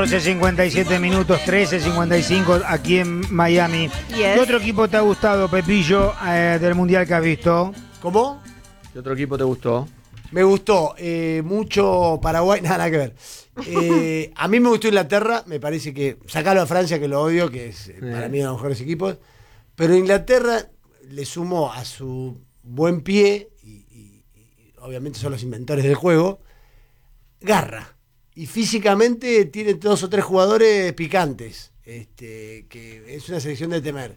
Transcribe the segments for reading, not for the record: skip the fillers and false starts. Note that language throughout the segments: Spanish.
57 minutos, 13:55 aquí en Miami. Yes. ¿Qué otro equipo te ha gustado, Pepillo, del Mundial que has visto? ¿Cómo? ¿Qué otro equipo te gustó? Me gustó mucho Paraguay, nada que ver. A mí me gustó Inglaterra, me parece que, sacalo a Francia, que lo odio, que es para mí uno de los mejores equipos, pero Inglaterra le sumó a su buen pie, y obviamente son los inventores del juego, garra. Y físicamente tiene 2 o 3 jugadores picantes, que es una selección de temer.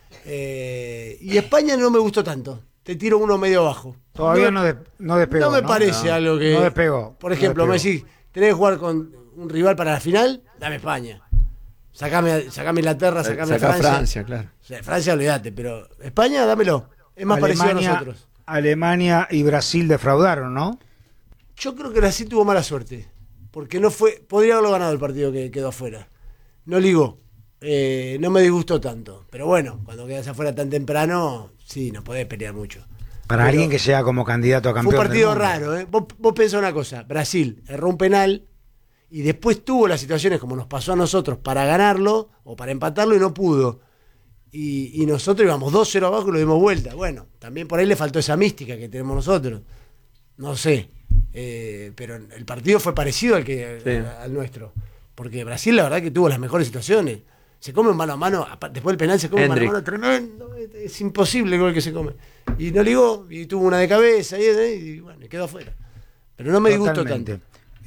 Y España no me gustó tanto. Te tiro uno medio abajo. Todavía no despegó. No me parece algo que... No despegó. Por ejemplo, no me despegó. decís, tenés que jugar con un rival para la final, dame España. Sacame Inglaterra, sacame Sacá Francia. Francia, claro. O sea, Francia, olvídate, pero España, dámelo. Es más parecido a nosotros. Alemania y Brasil defraudaron, ¿no? Yo creo que Brasil tuvo mala suerte. Porque no fue... Podría haberlo ganado el partido que quedó afuera. No ligó. No me disgustó tanto. Pero bueno, cuando quedas afuera tan temprano, sí, no podés pelear mucho. Para Pero alguien que llega como candidato a campeón. fue un partido del mundo. raro, ¿eh? Vos pensás una cosa. Brasil erró un penal y después tuvo las situaciones como nos pasó a nosotros para ganarlo o para empatarlo y no pudo. Y nosotros íbamos 2-0 abajo y lo dimos vuelta. Bueno, también por ahí le faltó esa mística que tenemos nosotros. No sé. Pero el partido fue parecido al nuestro. Porque Brasil, la verdad, que tuvo las mejores situaciones. Se come un mano a mano, después del penal se come un mano a mano tremendo. Es imposible el gol que se come. Y no ligó, y tuvo una de cabeza, y bueno, quedó afuera. Pero no me disgustó tanto.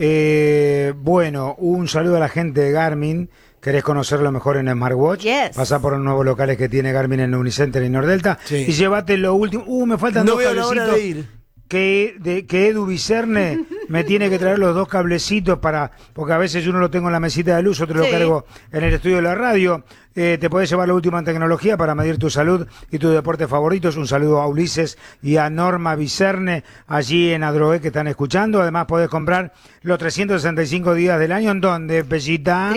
Bueno, un saludo a la gente de Garmin. ¿Querés conocerlo mejor en Smartwatch? Yes. Pasá por los nuevos locales que tiene Garmin en Unicenter y Nordelta. Sí. Y llévate lo último. Me faltan No 2 veo la hora cablecitos. de ir. Que Edu Vicerne me tiene que traer los 2 cablecitos porque a veces uno lo tengo en la mesita de luz, otro Sí. lo cargo en el estudio de la radio. Te podés llevar la última en tecnología para medir tu salud y tus deportes favoritos. Un saludo a Ulises y a Norma Vicerne allí en Adroé que están escuchando. Además podés comprar los 365 días del año. ¿En dónde, Pellita?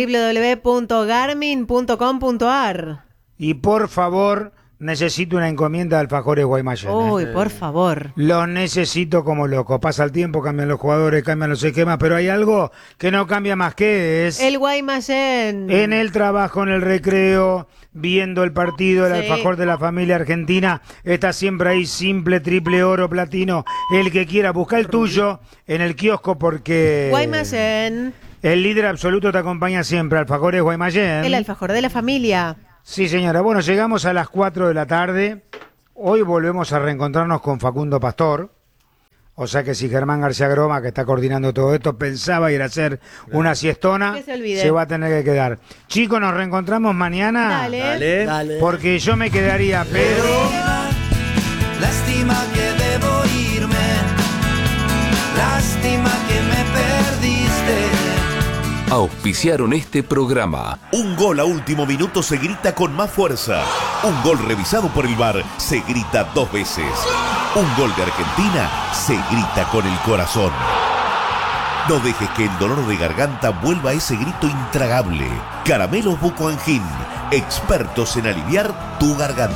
www.garmin.com.ar. Y por favor, necesito una encomienda de alfajores Guaymallén. Uy, por favor. Lo necesito como loco. Pasa el tiempo, cambian los jugadores, cambian los esquemas, pero hay algo que no cambia más, que es El Guaymallén. en el trabajo, en el recreo, viendo el partido, el Sí. alfajor de la familia argentina, está siempre ahí, simple, triple, oro, platino. El que quiera, busca el tuyo en el kiosco porque Guaymallén. el líder absoluto te acompaña siempre. Alfajores Guaymallén. El alfajor de la familia. Sí, señora. Bueno, llegamos a las 4 de la tarde. Hoy volvemos a reencontrarnos con Facundo Pastor. O sea que si Germán García Groma, que está coordinando todo esto, pensaba ir a hacer una siestona, Que se olvide. va a tener que quedar. Chicos, nos reencontramos mañana. Dale. Dale. Porque yo me quedaría, pero... Lástima que debo irme, lástima que me perdiste. Auspiciaron este programa. Un gol a último minuto se grita con más fuerza. Un gol revisado por el VAR se grita 2 veces. Un gol de Argentina se grita con el corazón. No dejes que el dolor de garganta vuelva a ese grito intragable. Caramelos Buco Angin, expertos en aliviar tu garganta.